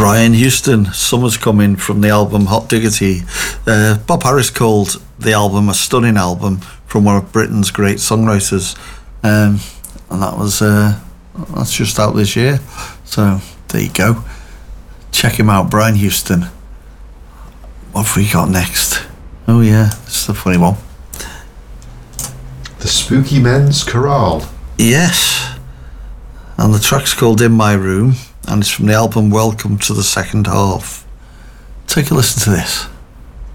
Brian Houston, Summer's Coming, from the album Hot Diggity. Bob Harris called the album a stunning album from one of Britain's great songwriters, and that's just out this year. So there you go. Check him out, Brian Houston. What have we got next? Oh yeah, this is a funny one. The Spooky Men's Chorale. Yes, and the track's called In My Room, and it's from the album Welcome to the Second Half. Take a listen to this.